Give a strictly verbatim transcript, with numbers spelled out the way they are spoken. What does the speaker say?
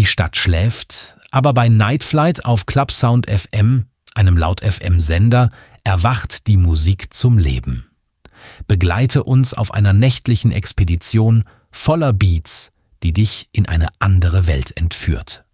Stadt schläft, aber bei Night Flight auf Clubsound F M, einem Laut-F M-Sender, erwacht die Musik zum Leben. Begleite uns auf einer nächtlichen Expedition voller Beats, die dich in eine andere Welt entführt.